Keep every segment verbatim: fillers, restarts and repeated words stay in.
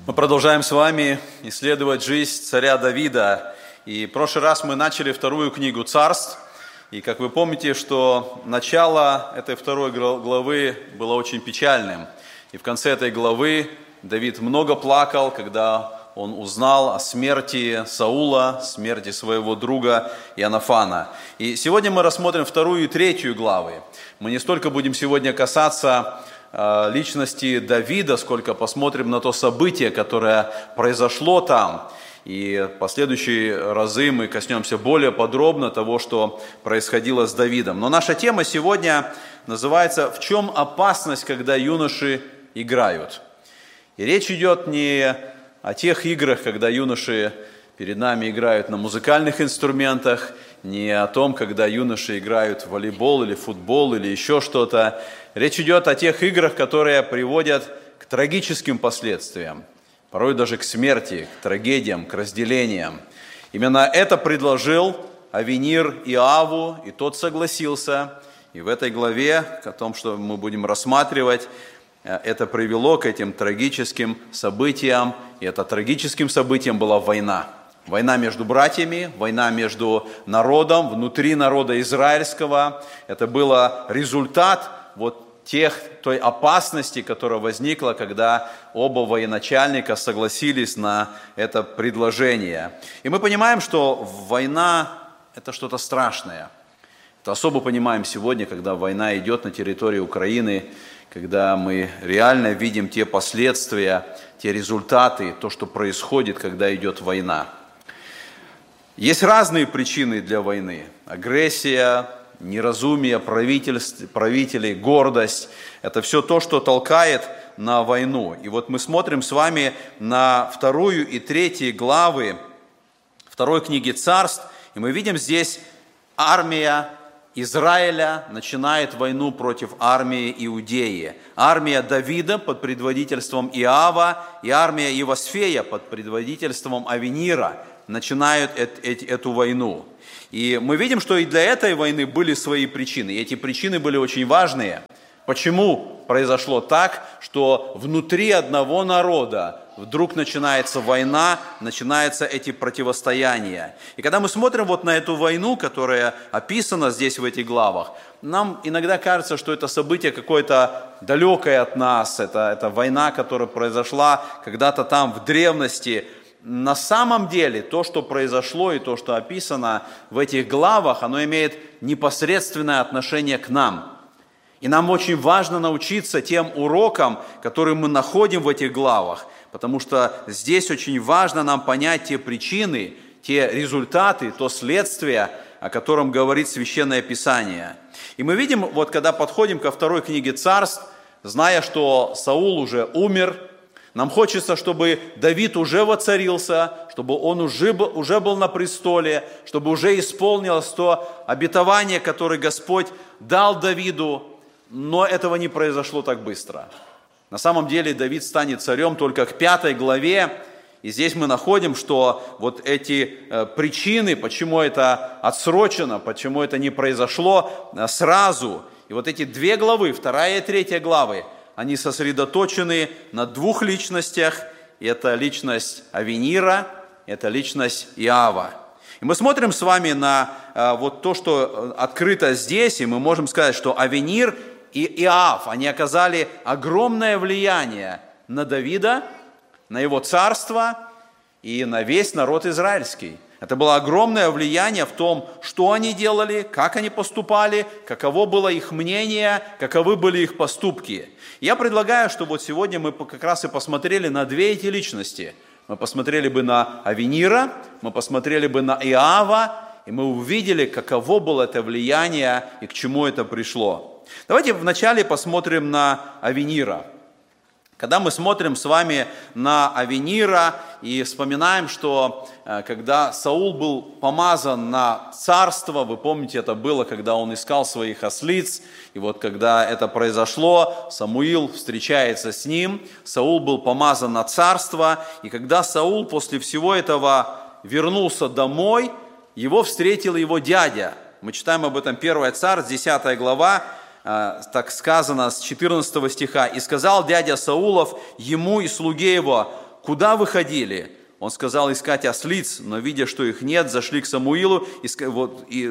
Мы продолжаем с вами исследовать жизнь царя Давида. И в прошлый раз мы начали вторую книгу Царств. И как вы помните, что начало этой второй главы было очень печальным. И в конце этой главы Давид много плакал, когда он узнал о смерти Саула, смерти своего друга Иоаннафана. И сегодня мы рассмотрим вторую и третью главы. Мы не столько будем сегодня касаться личности Давида, сколько посмотрим на то событие, которое произошло там. И в последующие разы мы коснемся более подробно того, что происходило с Давидом. Но наша тема сегодня называется «В чем опасность, когда юноши играют?». И речь идет не о тех играх, когда юноши перед нами играют на музыкальных инструментах, не о том, когда юноши играют в волейбол или футбол или еще что-то. Речь идет о тех играх, которые приводят к трагическим последствиям, порой даже к смерти, к трагедиям, к разделениям. Именно это предложил Авенир Иоаву, и тот согласился. И в этой главе, о том, что мы будем рассматривать, это привело к этим трагическим событиям. И это трагическим событием была война. Война между братьями, война между народом, внутри народа израильского. Это был результат вот тех, той опасности, которая возникла, когда оба военачальника согласились на это предложение. И мы понимаем, что война – это что-то страшное. Это особо понимаем сегодня, когда война идет на территории Украины, когда мы реально видим те последствия, те результаты, то, что происходит, когда идет война. Есть разные причины для войны. Агрессия, неразумие правителей, гордость. Это все то, что толкает на войну. И вот мы смотрим с вами на вторую и третью главы второй книги Царств. И мы видим здесь армия Израиля начинает войну против армии Иудеи. Армия Давида под предводительством Иоава и армия Иосфея под предводительством Авенира начинают эту войну. И мы видим, что и для этой войны были свои причины. И эти причины были очень важные. Почему произошло так, что внутри одного народа вдруг начинается война, начинаются эти противостояния. И когда мы смотрим вот на эту войну, которая описана здесь в этих главах, нам иногда кажется, что это событие какое-то далекое от нас, это, это война, которая произошла когда-то там в древности. На самом деле то, что произошло и то, что описано в этих главах, оно имеет непосредственное отношение к нам. И нам очень важно научиться тем урокам, которые мы находим в этих главах, потому что здесь очень важно нам понять те причины, те результаты, то следствие, о котором говорит Священное Писание. И мы видим, вот когда подходим ко второй книге Царств, зная, что Саул уже умер, нам хочется, чтобы Давид уже воцарился, чтобы он уже был, уже был на престоле, чтобы уже исполнилось то обетование, которое Господь дал Давиду, но этого не произошло так быстро. На самом деле Давид станет царем только к пятой главе, и здесь мы находим, что вот эти э, причины, почему это отсрочено, почему это не произошло э, сразу, и вот эти две главы, вторая и третья главы, они сосредоточены на двух личностях. Это личность Авенира, это личность Иоава. И мы смотрим с вами на э, вот то, что открыто здесь, и мы можем сказать, что Авенир и Иоав, они оказали огромное влияние на Давида, на его царство и на весь народ израильский. Это было огромное влияние в том, что они делали, как они поступали, каково было их мнение, каковы были их поступки. Я предлагаю, что вот сегодня мы как раз и посмотрели на две эти личности. Мы посмотрели бы на Авенира, мы посмотрели бы на Иоава, и мы увидели, каково было это влияние и к чему это пришло. Давайте вначале посмотрим на Авенира. Когда мы смотрим с вами на Авенира и вспоминаем, что когда Саул был помазан на царство, вы помните, это было, когда он искал своих ослиц, и вот когда это произошло, Самуил встречается с ним, Саул был помазан на царство, и когда Саул после всего этого вернулся домой, его встретил его дядя. Мы читаем об этом первое Царств, десятая глава, так сказано с четырнадцатого стиха. «И сказал дядя Саулов ему и слуге его: куда вы ходили? Он сказал искать ослиц, но видя, что их нет, зашли к Самуилу. И, вот, и,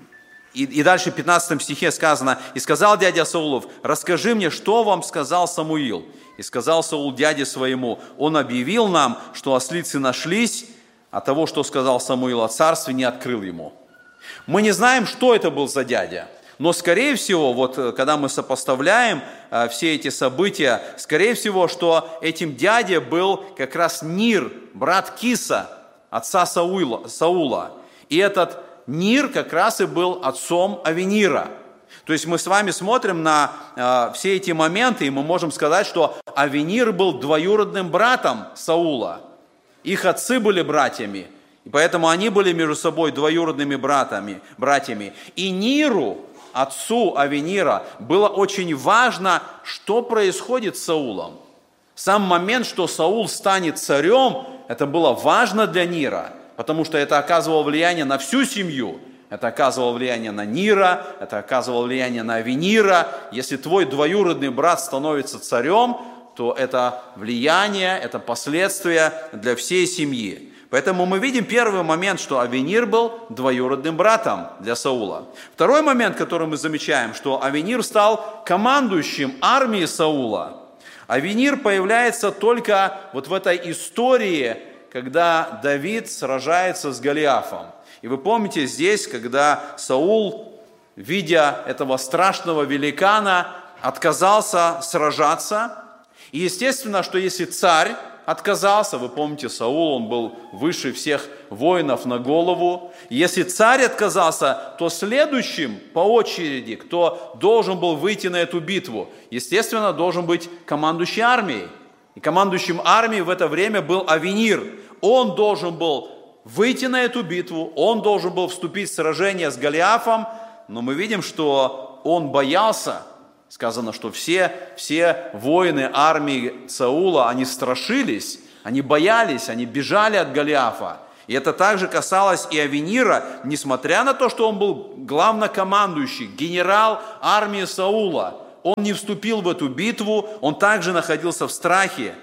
и, и дальше в пятнадцатом стихе сказано: «И сказал дядя Саулов: расскажи мне, что вам сказал Самуил». И сказал Саул дяде своему: он объявил нам, что ослицы нашлись, а того, что сказал Самуил о царстве, не открыл ему. Мы не знаем, что это был за дядя. Но, скорее всего, вот когда мы сопоставляем э, все эти события, скорее всего, что этим дядей был как раз Нир, брат Киса, отца Саула, Саула. И этот Нир как раз и был отцом Авенира. То есть мы с вами смотрим на э, все эти моменты, и мы можем сказать, что Авенир был двоюродным братом Саула. Их отцы были братьями, и поэтому они были между собой двоюродными братами, братьями. И Ниру, отцу Авенира, было очень важно, что происходит с Саулом. Сам момент, что Саул станет царем, это было важно для Нира, потому что это оказывало влияние на всю семью. Это оказывало влияние на Нира, это оказывало влияние на Авенира. Если твой двоюродный брат становится царем, то это влияние, это последствия для всей семьи. Поэтому мы видим первый момент, что Авенир был двоюродным братом для Саула. Второй момент, который мы замечаем, что Авенир стал командующим армией Саула. Авенир появляется только вот в этой истории, когда Давид сражается с Голиафом. И вы помните здесь, когда Саул, видя этого страшного великана, отказался сражаться. И естественно, что если царь отказался, вы помните, Саул, он был выше всех воинов на голову. Если царь отказался, то следующим по очереди, кто должен был выйти на эту битву, естественно, должен быть командующий армией. И командующим армией в это время был Авенир. Он должен был выйти на эту битву, он должен был вступить в сражение с Голиафом, но мы видим, что он боялся. Сказано, что все, все воины армии Саула, они страшились, они боялись, они бежали от Голиафа. И это также касалось и Авенира, несмотря на то, что он был главнокомандующий, генерал армии Саула. Он не вступил в эту битву, он также находился в страхе.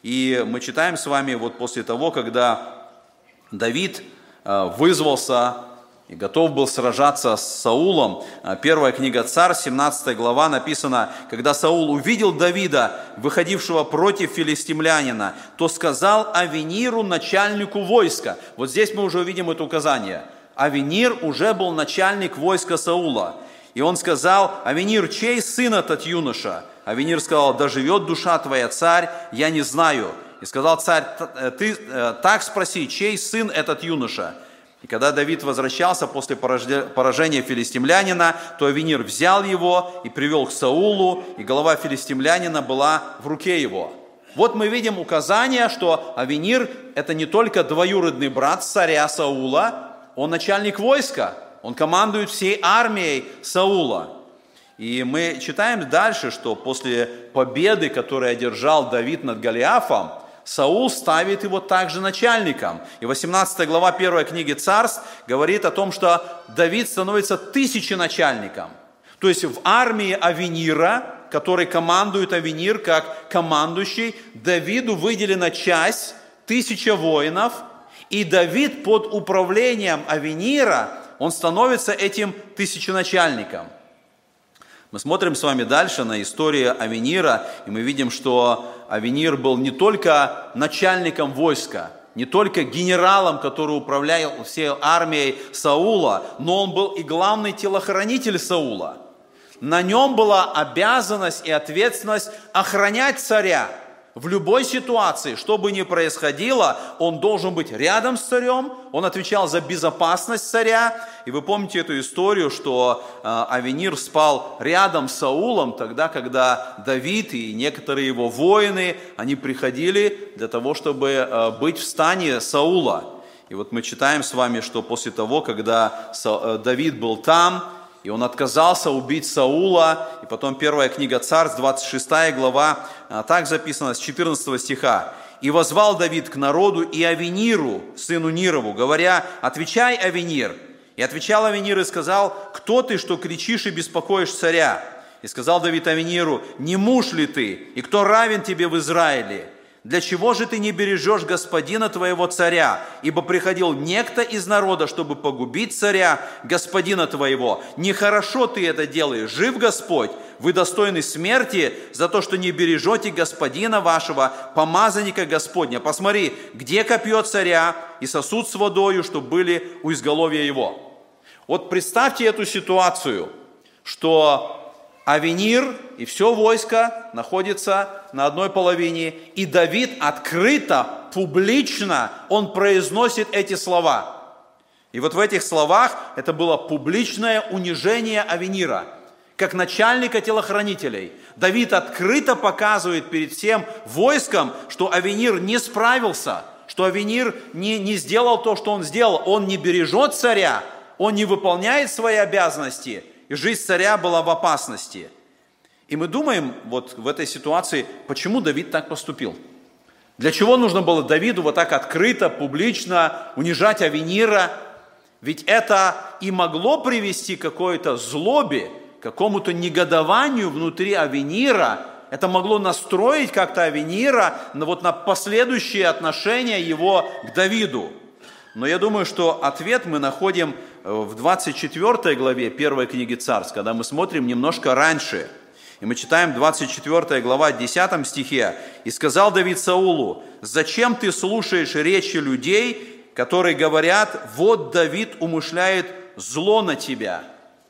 И мы читаем с вами вот после того, когда Давид вызвался и готов был сражаться с Саулом. Первая книга Царств, семнадцатая глава, написано: «Когда Саул увидел Давида, выходившего против филистимлянина, то сказал Авениру, начальнику войска». Вот здесь мы уже увидим это указание. Авенир уже был начальник войска Саула. И он сказал: «Авенир, чей сын этот юноша?» Авенир сказал: «Да живет душа твоя, царь, я не знаю». И сказал царь: «Ты так спроси, чей сын этот юноша?» И когда Давид возвращался после поражения филистимлянина, то Авенир взял его и привел к Саулу, и голова филистимлянина была в руке его. Вот мы видим указание, что Авенир – это не только двоюродный брат царя Саула, он начальник войска, он командует всей армией Саула. И мы читаем дальше, что после победы, которую одержал Давид над Голиафом, Саул ставит его также начальником. И восемнадцатая глава первой книги Царств говорит о том, что Давид становится тысяченачальником. То есть в армии Авенира, который командует Авенир как командующий, Давиду выделена часть, тысяча воинов, и Давид под управлением Авенира, он становится этим тысяченачальником. Мы смотрим с вами дальше на историю Авенира, и мы видим, что Авенир был не только начальником войска, не только генералом, который управлял всей армией Саула, но он был и главный телохранитель Саула. На нем была обязанность и ответственность охранять царя. В любой ситуации, что бы ни происходило, он должен быть рядом с царем, он отвечал за безопасность царя. И вы помните эту историю, что э, Авенир спал рядом с Саулом тогда, когда Давид и некоторые его воины, они приходили для того, чтобы э, быть в стане Саула. И вот мы читаем с вами, что после того, когда Са, э, Давид был там, и он отказался убить Саула. И потом первая книга Царств, двадцать шестая глава, так записано с четырнадцатого стиха. «И возвал Давид к народу и Авениру, сыну Нирову, говоря: отвечай, Авенир. И отвечал Авенир и сказал: кто ты, что кричишь и беспокоишь царя? И сказал Давид Авениру: не муж ли ты, и кто равен тебе в Израиле? Для чего же ты не бережешь господина твоего царя? Ибо приходил некто из народа, чтобы погубить царя, господина твоего. Нехорошо ты это делаешь. Жив Господь, вы достойны смерти за то, что не бережете господина вашего, помазанника Господня. Посмотри, где копье царя и сосуд с водою, что были у изголовья его. Вот представьте эту ситуацию, что Авенир и все войско находится на одной половине, и Давид открыто, публично, он произносит эти слова. И вот в этих словах это было публичное унижение Авенира, как начальника телохранителей. Давид открыто показывает перед всем войском, что Авенир не справился, что Авенир не, не сделал то, что он сделал. Он не бережет царя, он не выполняет свои обязанности, и жизнь царя была в опасности. И мы думаем вот в этой ситуации, почему Давид так поступил? Для чего нужно было Давиду вот так открыто, публично унижать Авенира? Ведь это и могло привести к какой-то злобе, к какому-то негодованию внутри Авенира. Это могло настроить как-то Авенира на, вот, на последующие отношения его к Давиду. Но я думаю, что ответ мы находим в двадцать четвёртой главе первой книги Царств, когда мы смотрим немножко раньше. И мы читаем двадцать четвёртая глава, десятом стихе. «И сказал Давид Саулу: зачем ты слушаешь речи людей, которые говорят: вот Давид умышляет зло на тебя?»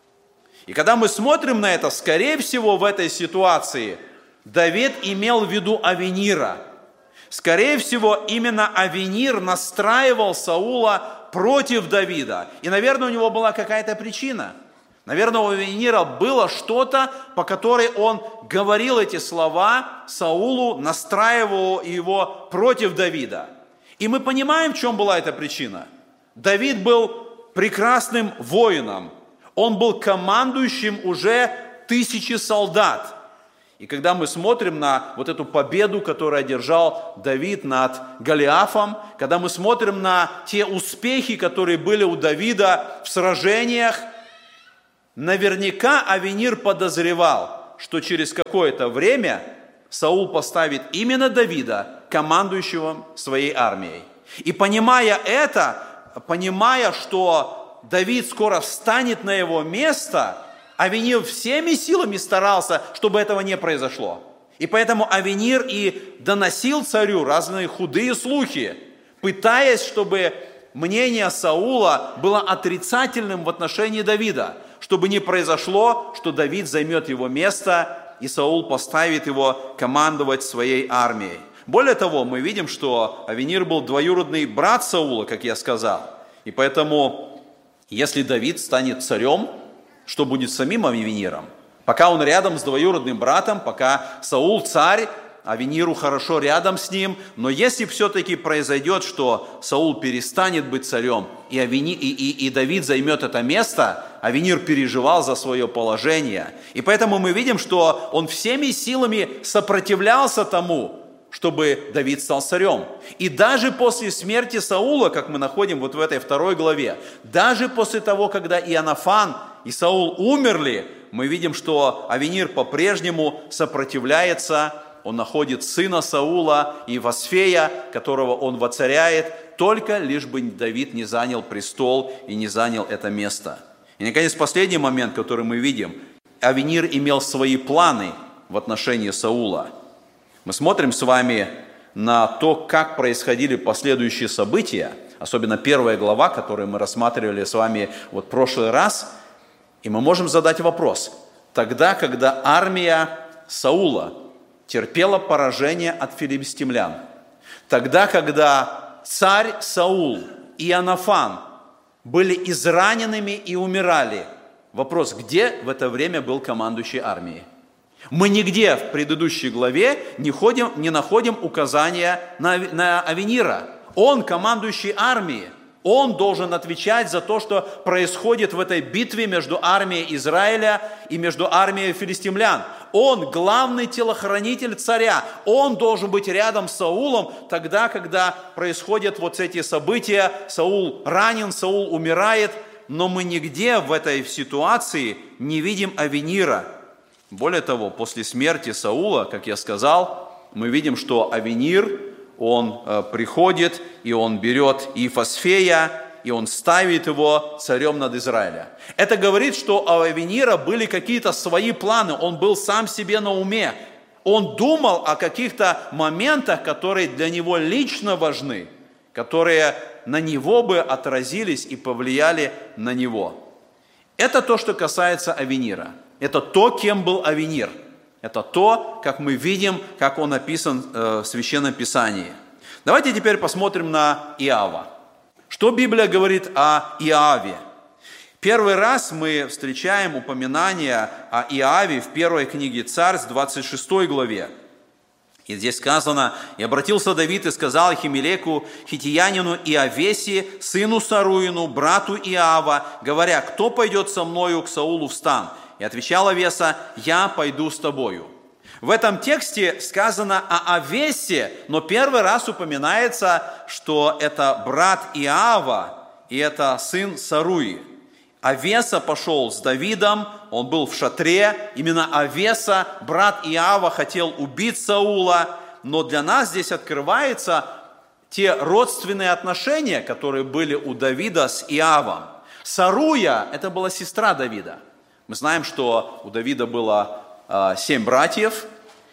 И когда мы смотрим на это, скорее всего, в этой ситуации Давид имел в виду Авенира. Скорее всего, именно Авенир настраивал Саула против Давида. И, наверное, у него была какая-то причина. Наверное, у Авенира было что-то, по которой он говорил эти слова Саулу, настраивал его против Давида. И мы понимаем, в чем была эта причина. Давид был прекрасным воином. Он был командующим уже тысячи солдат. И когда мы смотрим на вот эту победу, которую одержал Давид над Голиафом, когда мы смотрим на те успехи, которые были у Давида в сражениях, наверняка Авенир подозревал, что через какое-то время Саул поставит именно Давида командующим своей армией. И понимая это, понимая, что Давид скоро встанет на его место, Авенир всеми силами старался, чтобы этого не произошло. И поэтому Авенир и доносил царю разные худые слухи, пытаясь, чтобы мнение Саула было отрицательным в отношении Давида, чтобы не произошло, что Давид займет его место, и Саул поставит его командовать своей армией. Более того, мы видим, что Авенир был двоюродный брат Саула, как я сказал. И поэтому, если Давид станет царем, что будет с самим Авениром? Пока он рядом с двоюродным братом, пока Саул царь, Авениру хорошо рядом с ним, но если все-таки произойдет, что Саул перестанет быть царем, и, Авени, и, и, и Давид займет это место, Авенир переживал за свое положение. И поэтому мы видим, что он всеми силами сопротивлялся тому, чтобы Давид стал царем. И даже после смерти Саула, как мы находим вот в этой второй главе, даже после того, когда Иоаннафан и Саул умерли, мы видим, что Авенир по-прежнему сопротивляется. Он находит сына Саула и Васфея, которого он воцаряет, только лишь бы Давид не занял престол и не занял это место. И, наконец, последний момент, который мы видим. Авенир имел свои планы в отношении Саула. Мы смотрим с вами на то, как происходили последующие события, особенно первая глава, которую мы рассматривали с вами вот в прошлый раз, и мы можем задать вопрос. Тогда, когда армия Саула терпела поражение от филистимлян, тогда, когда царь Саул и Иоаннафан были израненными и умирали, вопрос, где в это время был командующий армией? Мы нигде в предыдущей главе не, ходим, не находим указания на, на Авенира. Он командующий армией. Он должен отвечать за то, что происходит в этой битве между армией Израиля и между армией филистимлян. Он главный телохранитель царя. Он должен быть рядом с Саулом тогда, когда происходят вот эти события. Саул ранен, Саул умирает. Но мы нигде в этой ситуации не видим Авенира. Более того, после смерти Саула, как я сказал, мы видим, что Авенир, он приходит, и он берет Иефасфея, и он ставит его царем над Израилем. Это говорит, что у Авенира были какие-то свои планы, он был сам себе на уме. Он думал о каких-то моментах, которые для него лично важны, которые на него бы отразились и повлияли на него. Это то, что касается Авенира. Это то, кем был Авенир. Это то, как мы видим, как он описан в Священном Писании. Давайте теперь посмотрим на Иова. Что Библия говорит о Иове? Первый раз мы встречаем упоминание о Иове в первой книге Царств, двадцать шестой главе. И здесь сказано: «И обратился Давид и сказал Ахимелеку, хитиянину Иовесе, сыну Саруину, брату Иова, говоря: кто пойдет со мною к Саулу в стан? И отвечал Авеса: я пойду с тобою». В этом тексте сказано о Авесе, но первый раз упоминается, что это брат Иова и это сын Саруи. Авеса пошел с Давидом, он был в шатре. Именно Авеса, брат Иова, хотел убить Саула. Но для нас здесь открываются те родственные отношения, которые были у Давида с Иовом. Саруя – это была сестра Давида. Мы знаем, что у Давида было э, семь братьев,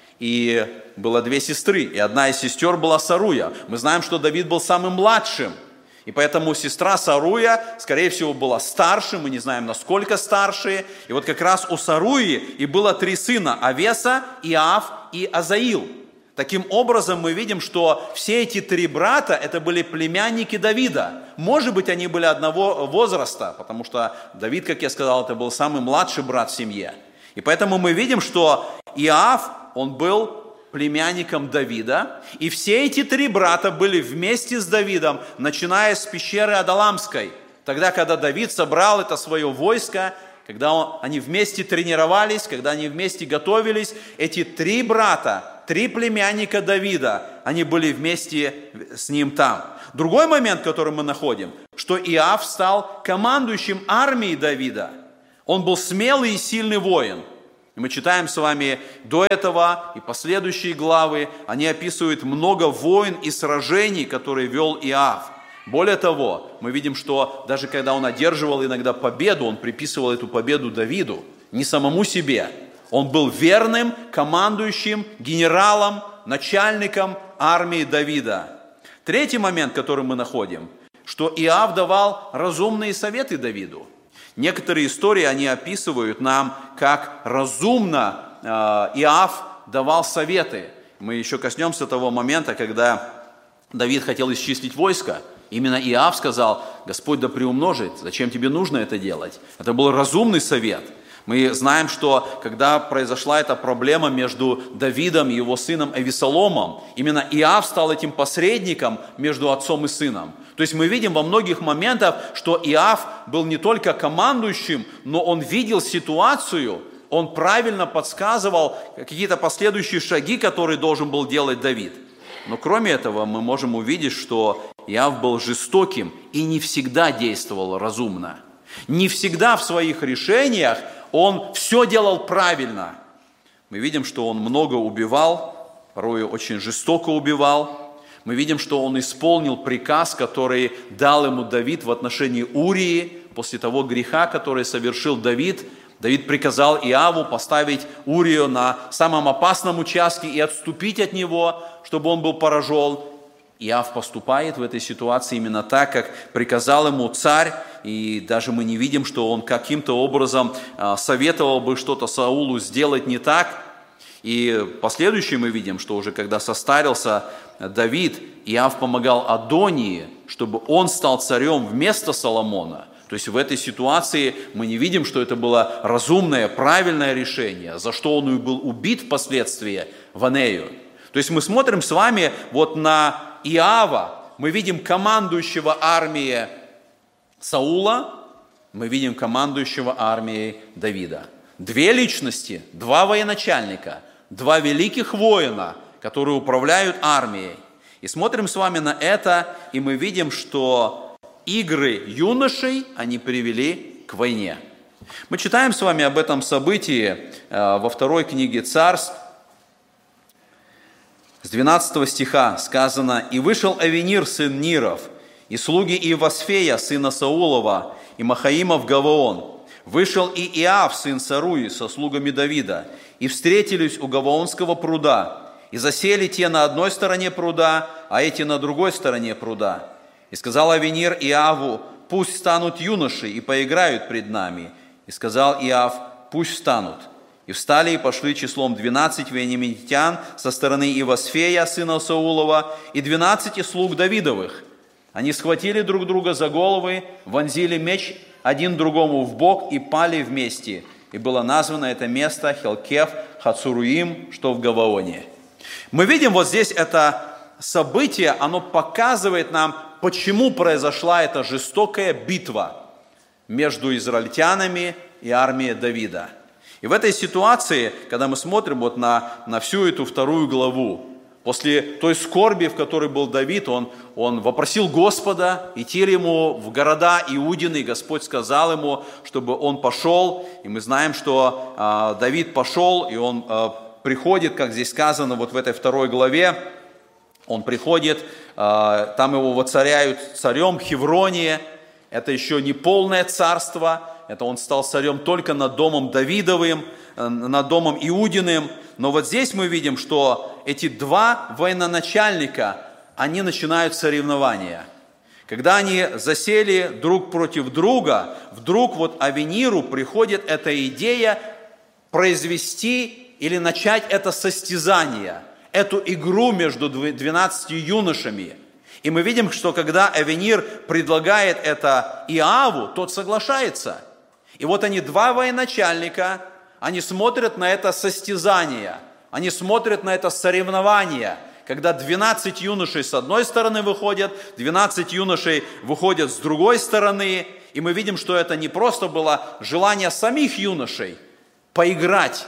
и было две сестры, и одна из сестер была Саруя. Мы знаем, что Давид был самым младшим. И поэтому сестра Саруя, скорее всего, была старше, мы не знаем, насколько старше. И вот как раз у Саруи и было три сына: Авеса, Иов и Азаил. Таким образом, мы видим, что все эти три брата, это были племянники Давида. Может быть, они были одного возраста, потому что Давид, как я сказал, это был самый младший брат в семье. И поэтому мы видим, что Иов, он был племянником Давида, и все эти три брата были вместе с Давидом, начиная с пещеры Адаламской. Тогда, когда Давид собрал это свое войско, когда он, они вместе тренировались, когда они вместе готовились, эти три брата, три племянника Давида, они были вместе с ним там. Другой момент, который мы находим, что Иов стал командующим армией Давида. Он был смелый и сильный воин. И мы читаем с вами до этого и последующие главы, они описывают много войн и сражений, которые вел Иов. Более того, мы видим, что даже когда он одерживал иногда победу, он приписывал эту победу Давиду, не самому себе. Он был верным командующим, генералом, начальником армии Давида. Третий момент, который мы находим, что Иов давал разумные советы Давиду. Некоторые истории, они описывают нам, как разумно э, Иов давал советы. Мы еще коснемся того момента, когда Давид хотел исчислить войско. Именно Иов сказал: Господь да приумножит, зачем тебе нужно это делать? Это был разумный совет. Мы знаем, что когда произошла эта проблема между Давидом и его сыном Авесоломом, именно Иов стал этим посредником между отцом и сыном. То есть мы видим во многих моментах, что Иов был не только командующим, но он видел ситуацию, он правильно подсказывал какие-то последующие шаги, которые должен был делать Давид. Но кроме этого мы можем увидеть, что Иов был жестоким и не всегда действовал разумно. Не всегда в своих решениях он все делал правильно. Мы видим, что он много убивал, порой очень жестоко убивал. Мы видим, что он исполнил приказ, который дал ему Давид в отношении Урии, после того греха, который совершил Давид. Давид приказал Иову поставить Урию на самом опасном участке и отступить от него, чтобы он был поражен. Иов поступает в этой ситуации именно так, как приказал ему царь, и даже мы не видим, что он каким-то образом советовал бы что-то Саулу сделать не так. И последующее мы видим, что уже когда состарился Давид, Иов помогал Адонии, чтобы он стал царем вместо Соломона. То есть в этой ситуации мы не видим, что это было разумное, правильное решение, за что он и был убит впоследствии в Анею. То есть мы смотрим с вами вот на Иова, мы видим командующего армией Саула, мы видим командующего армией Давида. Две личности, два военачальника, два великих воина, которые управляют армией. И смотрим с вами на это, и мы видим, что игры юношей, они привели к войне. Мы читаем с вами об этом событии во второй книге Царств, С двенадцатого стиха сказано: «И вышел Авенир, сын Ниров, и слуги Иовасфея, сына Саулова, и Махаима в Гаваон. Вышел и Иав, сын Саруи, со слугами Давида, и встретились у Гаваонского пруда, и засели те на одной стороне пруда, а эти на другой стороне пруда. И сказал Авенир Иаву: пусть станут юноши и поиграют пред нами. И сказал Иав: пусть встанут. И встали и пошли числом двенадцать вениаминитян со стороны Иовасфея, сына Саулова, и двенадцати слуг Давидовых. Они схватили друг друга за головы, вонзили меч один другому в бок и пали вместе. И было названо это место Хелкеф Хацуруим, что в Гаваоне». Мы видим вот здесь это событие, оно показывает нам, почему произошла эта жестокая битва между израильтянами и армией Давида. И в этой ситуации, когда мы смотрим вот на, на всю эту вторую главу, после той скорби, в которой был Давид, он, он вопросил Господа идти ему в города Иудины, и Господь сказал ему, чтобы он пошел. И мы знаем, что э, Давид пошел, и он э, приходит, как здесь сказано вот в этой второй главе, он приходит, э, там его воцаряют царем в Хевроне. Это еще не полное царство, это он стал царем только над домом Давидовым, э, над домом Иудиным. Но вот здесь мы видим, что эти два военачальника, они начинают соревнования. Когда они засели друг против друга, вдруг вот Авениру приходит эта идея произвести или начать это состязание, эту игру между двенадцатью юношами. И мы видим, что когда Авенир предлагает это Иаву, тот соглашается. И вот они, два военачальника, они смотрят на это состязание, они смотрят на это соревнование, когда двенадцать юношей с одной стороны выходят, двенадцать юношей выходят с другой стороны, и мы видим, что это не просто было желание самих юношей поиграть,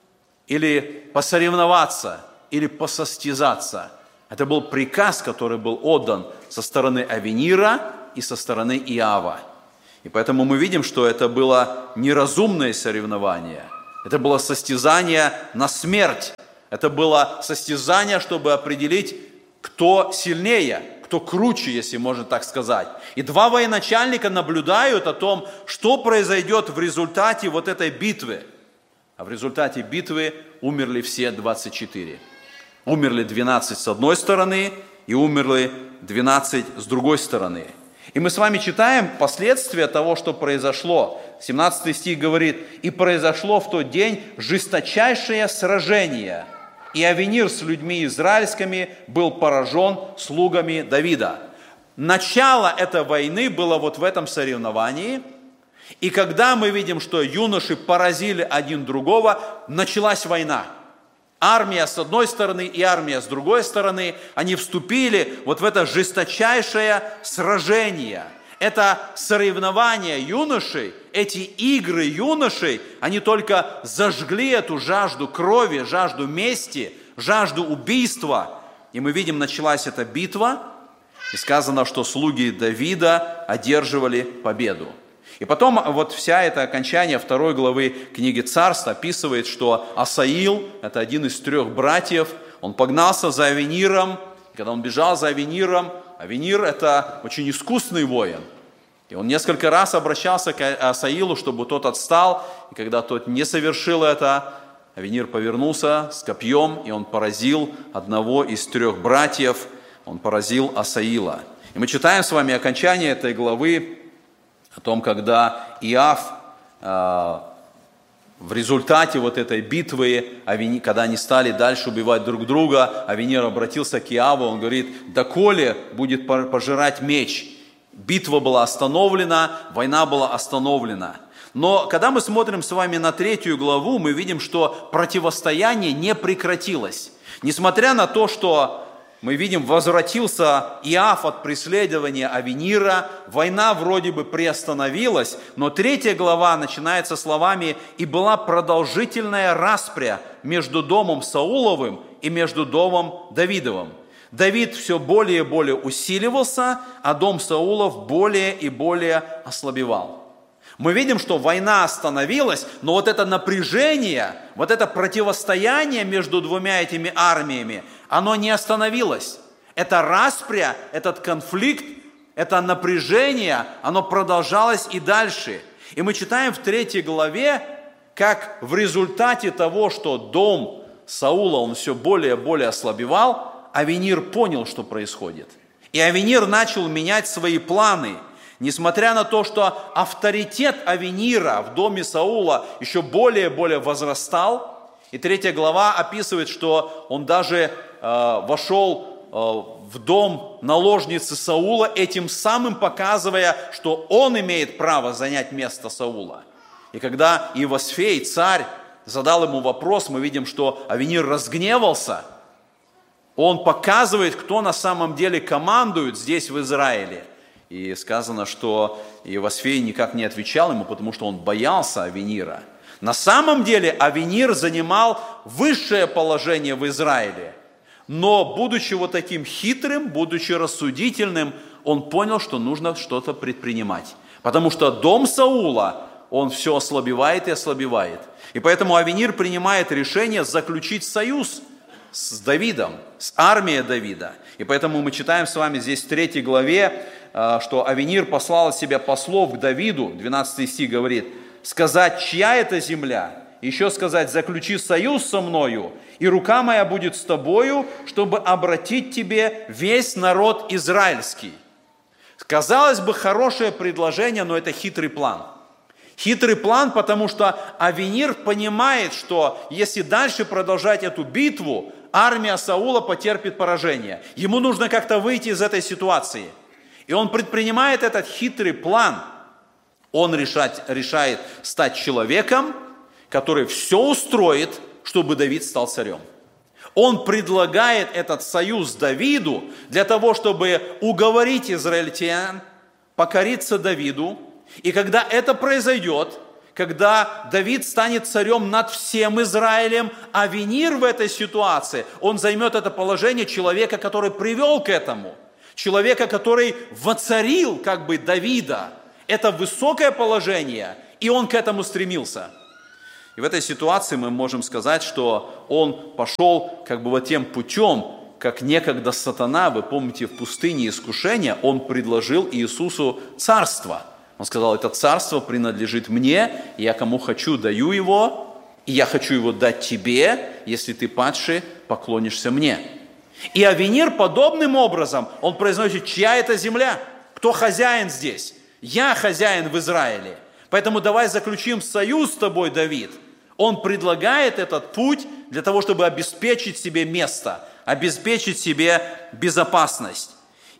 или посоревноваться, или посостязаться. Это был приказ, который был отдан со стороны Авенира и со стороны Иава. И поэтому мы видим, что это было неразумное соревнование. Это было состязание на смерть. Это было состязание, чтобы определить, кто сильнее, кто круче, если можно так сказать. И два военачальника наблюдают о том, что произойдет в результате вот этой битвы. А в результате битвы умерли все двадцать четыре. Умерли двенадцать с одной стороны и умерли двенадцать с другой стороны. И мы с вами читаем последствия того, что произошло. семнадцатый стих говорит: «И произошло в тот день жесточайшее сражение, и Авенир с людьми израильскими был поражен слугами Давида». Начало этой войны было вот в этом соревновании. И когда мы видим, что юноши поразили один другого, началась война. Армия с одной стороны и армия с другой стороны, они вступили вот в это жесточайшее сражение. Это соревнование юношей, эти игры юношей, они только зажгли эту жажду крови, жажду мести, жажду убийства. И мы видим, началась эта битва, и сказано, что слуги Давида одерживали победу. И потом вот вся это окончание второй главы книги Царств описывает, что Асаил, это один из трех братьев, он погнался за Авениром. Когда он бежал за Авениром, Авенир – это очень искусный воин. И он несколько раз обращался к Асаилу, чтобы тот отстал. И когда тот не совершил это, Авенир повернулся с копьем, и он поразил одного из трех братьев, он поразил Асаила. И мы читаем с вами окончание этой главы, о том, когда Иав э, в результате вот этой битвы, когда они стали дальше убивать друг друга, Авенир обратился к Иаву, он говорит: «Доколе будет пожирать меч». Битва была остановлена, война была остановлена. Но когда мы смотрим с вами на третью главу, мы видим, что противостояние не прекратилось. Несмотря на то, что мы видим, возвратился Иав от преследования Авенира, война вроде бы приостановилась, но третья глава начинается словами: «И была продолжительная распря между домом Сауловым и между домом Давидовым». Давид все более и более усиливался, а дом Саулов более и более ослабевал. Мы видим, что война остановилась, но вот это напряжение, вот это противостояние между двумя этими армиями, оно не остановилось. Это распря, этот конфликт, это напряжение, оно продолжалось и дальше. И мы читаем в третьей главе, как в результате того, что дом Саула, он все более и более ослабевал, Авенир понял, что происходит. И Авенир начал менять свои планы. Несмотря на то, что авторитет Авенира в доме Саула еще более и более возрастал, и третья глава описывает, что он даже э, вошел э, в дом наложницы Саула, этим самым показывая, что он имеет право занять место Саула. И когда Иосфей, царь, задал ему вопрос, мы видим, что Авенир разгневался. Он показывает, кто на самом деле командует здесь в Израиле. И сказано, что Иосфей никак не отвечал ему, потому что он боялся Авенира. На самом деле Авенир занимал высшее положение в Израиле. Но, будучи вот таким хитрым, будучи рассудительным, он понял, что нужно что-то предпринимать. Потому что дом Саула, он все ослабевает и ослабевает. И поэтому Авенир принимает решение заключить союз с Давидом, с армией Давида. И поэтому мы читаем с вами здесь в третьей главе, что Авенир послал от себя послов к Давиду, двенадцатый стих говорит, сказать, чья это земля, еще сказать, заключи союз со мною, и рука моя будет с тобою, чтобы обратить тебе весь народ израильский. Казалось бы, хорошее предложение, но это хитрый план. Хитрый план, потому что Авенир понимает, что если дальше продолжать эту битву, армия Саула потерпит поражение. Ему нужно как-то выйти из этой ситуации. И он предпринимает этот хитрый план. Он решать, решает стать человеком, который все устроит, чтобы Давид стал царем. Он предлагает этот союз Давиду для того, чтобы уговорить израильтян покориться Давиду. И когда это произойдет, когда Давид станет царем над всем Израилем, Авенир в этой ситуации, он займет это положение человека, который привел к этому, человека, который воцарил как бы Давида. Это высокое положение, и он к этому стремился. И в этой ситуации мы можем сказать, что он пошел как бы вот тем путем, как некогда сатана, вы помните, в пустыне искушения, он предложил Иисусу царство. Он сказал, это царство принадлежит мне, я кому хочу даю его, и я хочу его дать тебе, если ты, падший, поклонишься мне. И Авенир подобным образом, он произносит, чья это земля, кто хозяин здесь? Я хозяин в Израиле, поэтому давай заключим союз с тобой, Давид. Он предлагает этот путь для того, чтобы обеспечить себе место, обеспечить себе безопасность.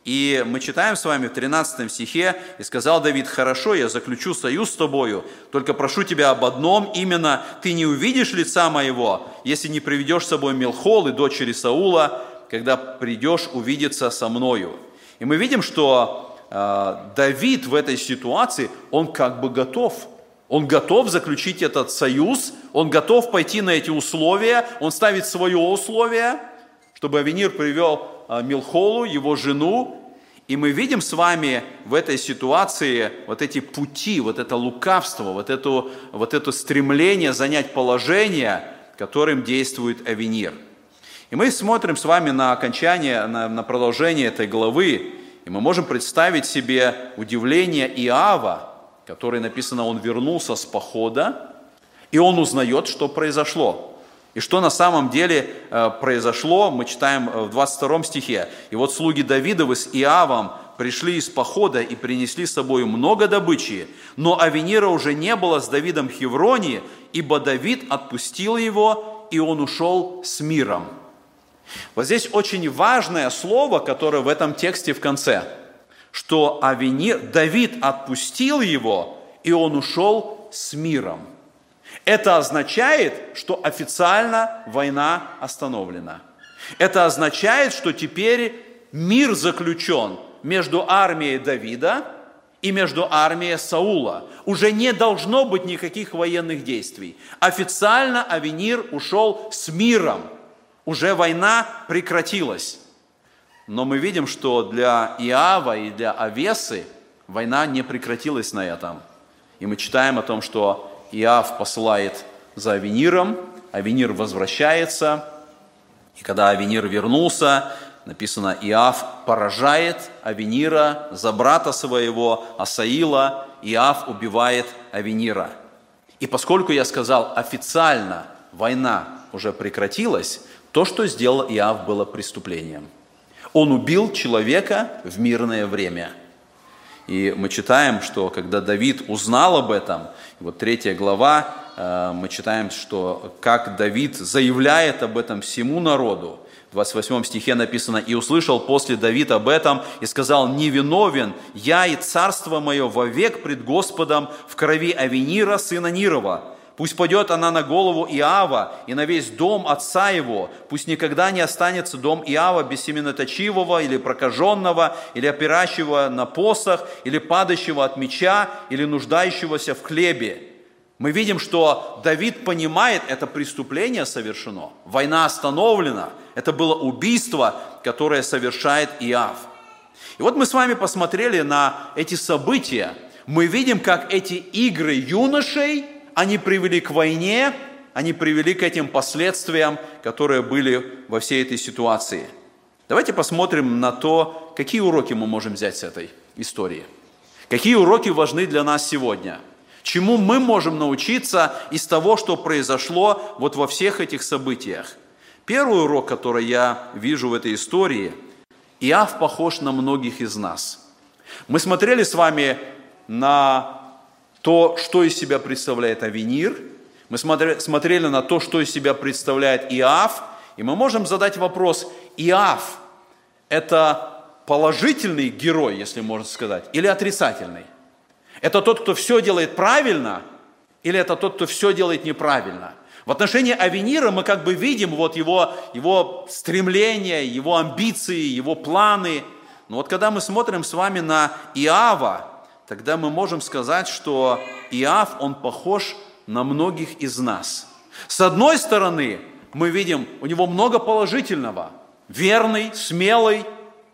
И мы читаем с вами в тринадцатом стихе, «И сказал Давид, хорошо, я заключу союз с тобою, только прошу тебя об одном, именно ты не увидишь лица моего, если не приведешь с собой Милхол и дочери Саула, когда придешь увидеться со мною». И мы видим, что э, Давид в этой ситуации, он как бы готов. Он готов заключить этот союз, он готов пойти на эти условия, он ставит свое условие, чтобы Авенир привел Милхолу, его жену, и мы видим с вами в этой ситуации вот эти пути, вот это лукавство, вот, эту, вот это стремление занять положение, которым действует Авенир. И мы смотрим с вами на окончание, на, на продолжение этой главы, и мы можем представить себе удивление Иова, который написано, он вернулся с похода, и он узнает, что произошло. И что на самом деле произошло, мы читаем в двадцать втором стихе. «И вот слуги Давидовы с Иавом пришли из похода и принесли с собой много добычи, но Авенира уже не было с Давидом в Хевроне, ибо Давид отпустил его, и он ушел с миром». Вот здесь очень важное слово, которое в этом тексте в конце, что Авенир, Давид отпустил его, и он ушел с миром. Это означает, что официально война остановлена. Это означает, что теперь мир заключен между армией Давида и между армией Саула. Уже не должно быть никаких военных действий. Официально Авенир ушел с миром. Уже война прекратилась. Но мы видим, что для Иава и для Авесы война не прекратилась на этом. и мы читаем о том, что Иав посылает за Авениром, Авенир возвращается, и когда Авенир вернулся, написано, Иав поражает Авенира за брата своего Асаила, Иав убивает Авенира. И поскольку я сказал, официально война уже прекратилась, то, что сделал Иав, было преступлением. Он убил человека в мирное время. И мы читаем, что когда Давид узнал об этом, вот третья глава, мы читаем, что как Давид заявляет об этом всему народу. В двадцать восьмом стихе написано: «И услышал после Давид об этом, и сказал: невиновен я и царство мое вовек пред Господом в крови Авенира, сына Нирова. Пусть падет она на голову Иава и на весь дом отца его. Пусть никогда не останется дом Иава без семеноточивого или прокаженного, или опирающего на посох, или падающего от меча, или нуждающегося в хлебе». Мы видим, что Давид понимает, это преступление совершено, война остановлена, это было убийство, которое совершает Иав. И вот мы с вами посмотрели на эти события, мы видим, как эти игры юношей, они привели к войне, они привели к этим последствиям, которые были во всей этой ситуации. Давайте посмотрим на то, какие уроки мы можем взять с этой истории. Какие уроки важны для нас сегодня? Чему мы можем научиться из того, что произошло вот во всех этих событиях? Первый урок, который я вижу в этой истории: Иав похож на многих из нас. Мы смотрели с вами на то, что из себя представляет Авенир, мы смотрели на то, что из себя представляет Иав, и мы можем задать вопрос: Иав – это положительный герой, если можно сказать, или отрицательный? Это тот, кто все делает правильно, или это тот, кто все делает неправильно? В отношении Авенира мы как бы видим вот его, его стремления, его амбиции, его планы. Но вот когда мы смотрим с вами на Иава, тогда мы можем сказать, что Иав, он похож на многих из нас. С одной стороны, мы видим, у него много положительного. Верный, смелый,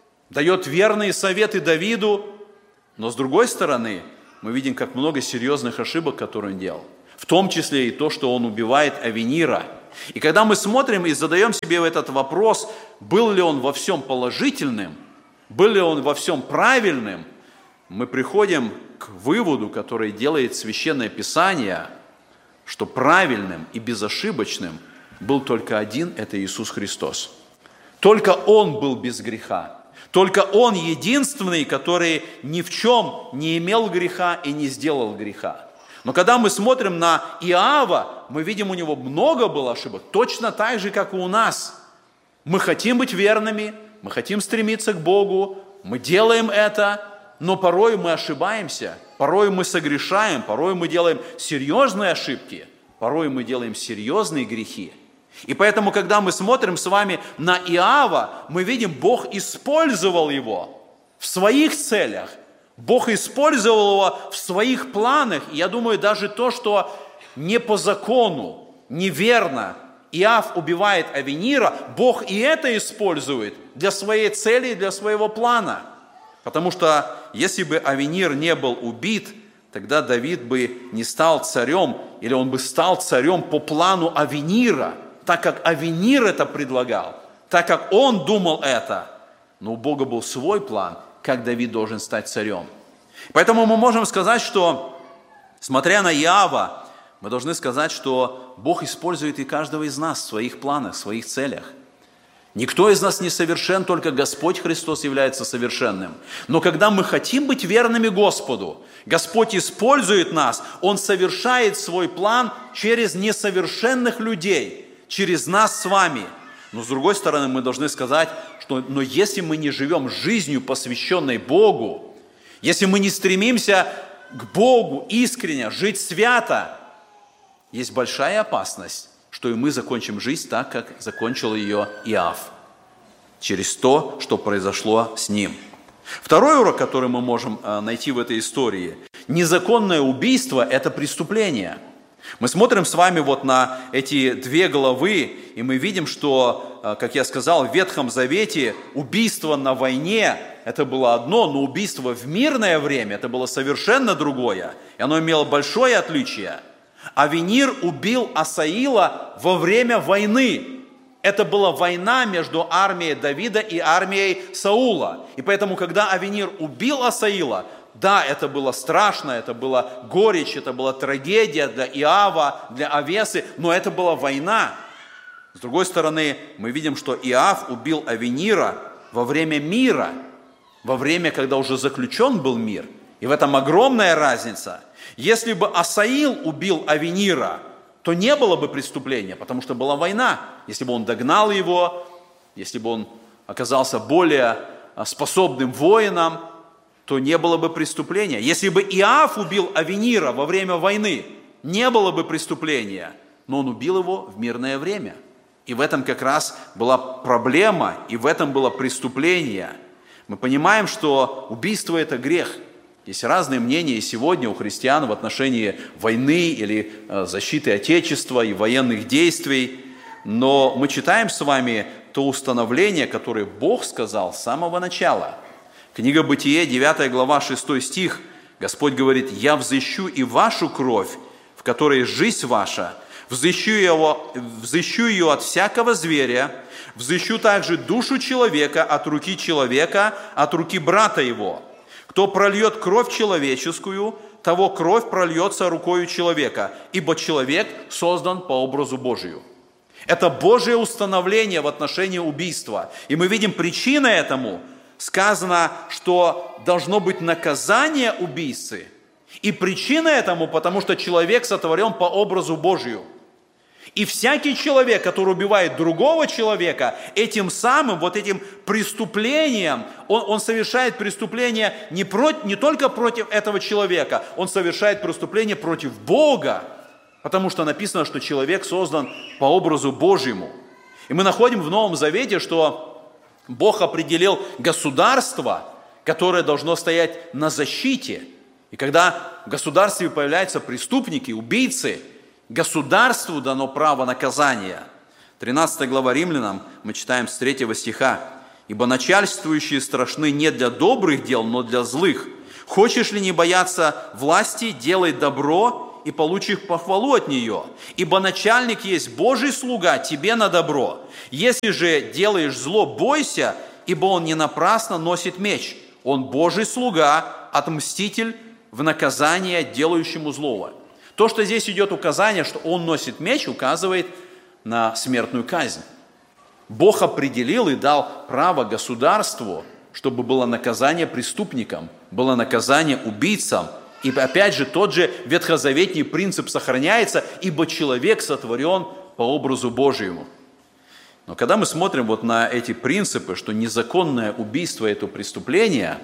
дает верные советы Давиду. Но с другой стороны, мы видим, как много серьезных ошибок, которые он делал. В том числе и то, что он убивает Авенира. И когда мы смотрим и задаем себе этот вопрос, был ли он во всем положительным, был ли он во всем правильным, мы приходим к выводу, который делает Священное Писание, что правильным и безошибочным был только один – это Иисус Христос. Только Он был без греха. Только Он единственный, который ни в чем не имел греха и не сделал греха. Но когда мы смотрим на Иава, мы видим, у него много было ошибок, точно так же, как и у нас. Мы хотим быть верными, мы хотим стремиться к Богу, мы делаем это, но порой мы ошибаемся, порой мы согрешаем, порой мы делаем серьезные ошибки, порой мы делаем серьезные грехи. И поэтому, когда мы смотрим с вами на Иава, мы видим, Бог использовал его в своих целях, Бог использовал его в своих планах. И я думаю, даже то, что не по закону, неверно Иав убивает Авенира, Бог и это использует для своей цели и для своего плана. Потому что если бы Авенир не был убит, тогда Давид бы не стал царем, или он бы стал царем по плану Авенира, так как Авенир это предлагал, так как он думал это. Но у Бога был свой план, как Давид должен стать царем. Поэтому мы можем сказать, что, смотря на Иава, мы должны сказать, что Бог использует и каждого из нас в своих планах, в своих целях. Никто из нас не совершен, только Господь Христос является совершенным. Но когда мы хотим быть верными Господу, Господь использует нас, Он совершает свой план через несовершенных людей, через нас с вами. Но с другой стороны, мы должны сказать, что но если мы не живем жизнью, посвященной Богу, если мы не стремимся к Богу искренне, жить свято, есть большая опасность, что и мы закончим жизнь так, как закончил ее Иав, через то, что произошло с ним. Второй урок, который мы можем найти в этой истории: незаконное убийство – это преступление. Мы смотрим с вами вот на эти две главы, и мы видим, что, как я сказал, в Ветхом Завете убийство на войне – это было одно, но убийство в мирное время это было совершенно другое. И оно имело большое отличие. Авенир убил Асаила во время войны. Это была война между армией Давида и армией Саула. И поэтому, когда Авенир убил Асаила, да, это было страшно, это была горечь, это была трагедия для Иова, для Авесы, но это была война. С другой стороны, мы видим, что Иов убил Авенира во время мира, во время, когда уже заключен был мир. И в этом огромная разница. Если бы Асаил убил Авенира, то не было бы преступления, потому что была война. Если бы он догнал его, если бы он оказался более способным воином, то не было бы преступления. Если бы Иов убил Авенира во время войны, не было бы преступления, но он убил его в мирное время. И в этом как раз была проблема, и в этом было преступление. Мы понимаем, что убийство – это грех. Есть разные мнения сегодня у христиан в отношении войны или защиты Отечества и военных действий. Но мы читаем с вами то установление, которое Бог сказал с самого начала. Книга Бытие, девятая глава, шестой стих. Господь говорит: «Я взыщу и вашу кровь, в которой жизнь ваша, взыщу, его, взыщу ее от всякого зверя, взыщу также душу человека от руки человека, от руки брата его. Кто прольет кровь человеческую, того кровь прольется рукою человека, ибо человек создан по образу Божию». Это Божье установление в отношении убийства. И мы видим причину этому. Сказано, что должно быть наказание убийцы. И причина этому, потому что человек сотворен по образу Божию. И всякий человек, который убивает другого человека, этим самым, вот этим преступлением, он, он совершает преступление не, против, не только против этого человека, он совершает преступление против Бога, потому что написано, что человек создан по образу Божьему. И мы находим в Новом Завете, что Бог определил государство, которое должно стоять на защите. И когда в государстве появляются преступники, убийцы, государству дано право наказания. тринадцатая глава Римлянам, мы читаем с третьего стиха. «Ибо начальствующие страшны не для добрых дел, но для злых. Хочешь ли не бояться власти, делай добро и получишь похвалу от нее. Ибо начальник есть Божий слуга тебе на добро. Если же делаешь зло, бойся, ибо он не напрасно носит меч. Он Божий слуга, отмститель в наказание делающему злого». То, что здесь идет указание, что он носит меч, указывает на смертную казнь. Бог определил и дал право государству, чтобы было наказание преступникам, было наказание убийцам. И опять же, тот же ветхозаветний принцип сохраняется, ибо человек сотворен по образу Божьему. Но когда мы смотрим вот на эти принципы, что незаконное убийство – это преступление,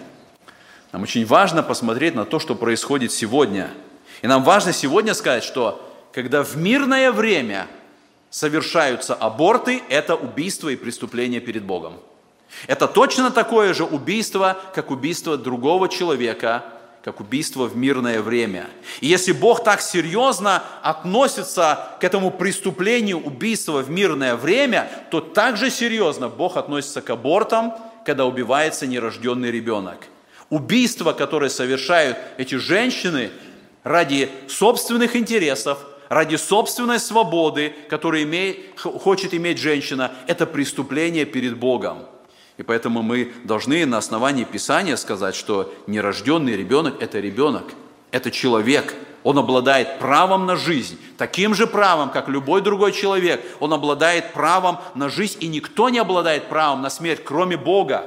нам очень важно посмотреть на то, что происходит сегодня. И нам важно сегодня сказать, что когда в мирное время совершаются аборты, это убийство и преступление перед Богом. Это точно такое же убийство, как убийство другого человека, как убийство в мирное время. И если Бог так серьезно относится к этому преступлению убийства в мирное время, то также серьезно Бог относится к абортам, когда убивается нерожденный ребенок. Убийства, которые совершают эти женщины ради собственных интересов, ради собственной свободы, которую имеет, хочет иметь женщина, это преступление перед Богом. И поэтому мы должны на основании Писания сказать, что нерожденный ребенок – это ребенок, это человек. Он обладает правом на жизнь, таким же правом, как любой другой человек. Он обладает правом на жизнь, и никто не обладает правом на смерть, кроме Бога.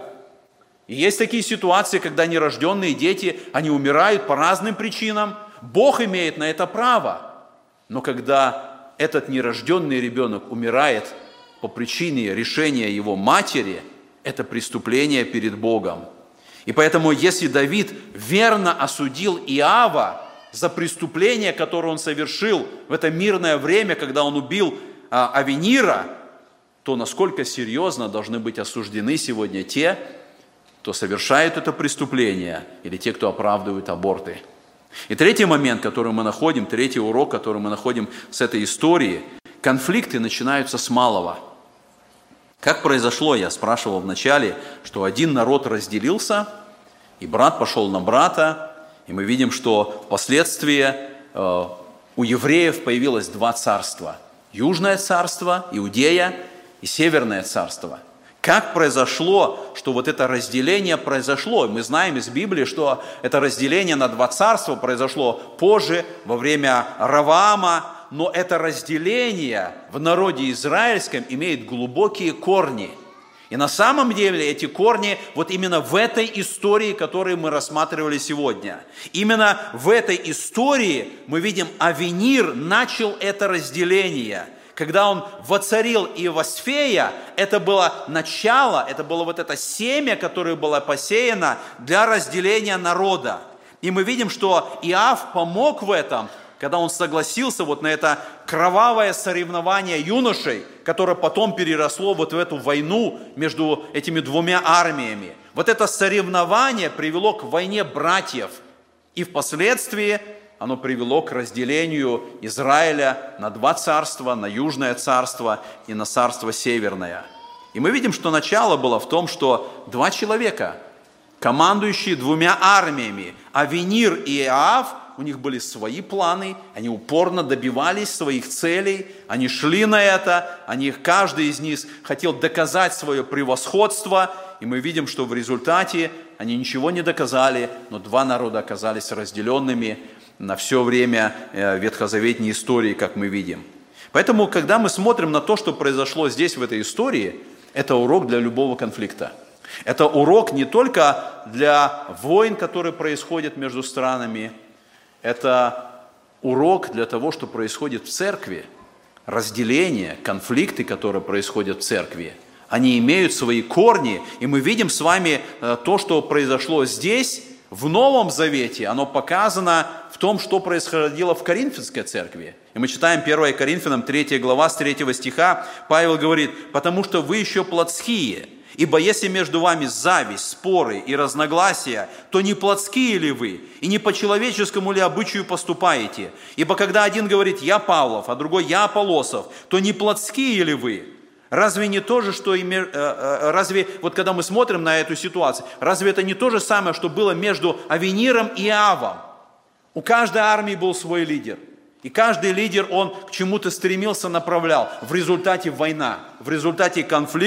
И есть такие ситуации, когда нерожденные дети, они умирают по разным причинам. Бог имеет на это право. Но когда этот нерожденный ребенок умирает по причине решения его матери, это преступление перед Богом. И поэтому, если Давид верно осудил Иова за преступление, которое он совершил в это мирное время, когда он убил а, Авенира, то насколько серьезно должны быть осуждены сегодня те, кто совершает это преступление, или те, кто оправдывают аборты. И третий момент, который мы находим, третий урок, который мы находим с этой истории, конфликты начинаются с малого. Как произошло, я спрашивал вначале, что один народ разделился, и брат пошел на брата, и мы видим, что впоследствии э, у евреев появилось два царства. Южное царство, Иудея, и Северное царство. Как произошло, что вот это разделение произошло? Мы знаем из Библии, что это разделение на два царства произошло позже, во время Раваама, но это разделение в народе израильском имеет глубокие корни. И на самом деле эти корни вот именно в этой истории, которую мы рассматривали сегодня. Именно в этой истории мы видим, Авенир начал это разделение. Когда он воцарил Иосфея, это было начало, это было вот это семя, которое было посеяно для разделения народа. И мы видим, что Иов помог в этом, когда он согласился вот на это кровавое соревнование юношей, которое потом переросло вот в эту войну между этими двумя армиями. Вот это соревнование привело к войне братьев, и впоследствии оно привело к разделению Израиля на два царства, на Южное царство и на царство Северное. И мы видим, что начало было в том, что два человека, командующие двумя армиями, Авенир и Иов, у них были свои планы, они упорно добивались своих целей, они шли на это, они, каждый из них хотел доказать свое превосходство, и мы видим, что в результате они ничего не доказали, но два народа оказались разделенными на все время ветхозаветной истории, как мы видим. Поэтому, когда мы смотрим на то, что произошло здесь, в этой истории, это урок для любого конфликта. Это урок не только для войн, которые происходят между странами, это урок для того, что происходит в церкви. Разделение, конфликты, которые происходят в церкви, они имеют свои корни, и мы видим с вами то, что произошло здесь, в Новом Завете, оно показано в том, что происходило в Коринфянской церкви. И мы читаем первое Коринфянам третья глава с третьего стиха, Павел говорит: «Потому что вы еще плотские, ибо если между вами зависть, споры и разногласия, то не плотские ли вы, и не по человеческому ли обычаю поступаете? Ибо когда один говорит: я Павлов, а другой: я Аполлосов, то не плотские ли вы? Разве не то же, что и разве вот когда мы смотрим на эту ситуацию, разве это не то же самое, что было между Авениром и Иовом? У каждой армии был свой лидер. И каждый лидер, он к чему-то стремился, направлял. В результате война, в результате конфликта